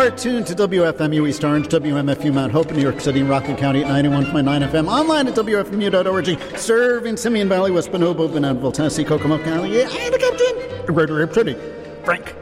are tuned to WFMU East Orange, WMFU Mount Hope in New York City and Rockland County at 91.9 FM. Online at WFMU.org. Serving Simeon Valley, West Bonobo, Bentonville, Tennessee, Kokomo County, and the Captain, Greater Rape City. Frank.